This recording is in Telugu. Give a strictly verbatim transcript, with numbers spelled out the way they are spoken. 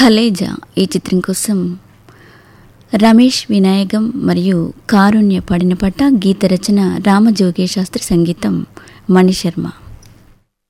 కలేజా ఈ చిత్రం కోసం రమేష్ వినాయకం మరియు కారుణ్య పాడిన పాట. గీత రచన రామజోగే శాస్త్రి, సంగీతం మణిశర్మ.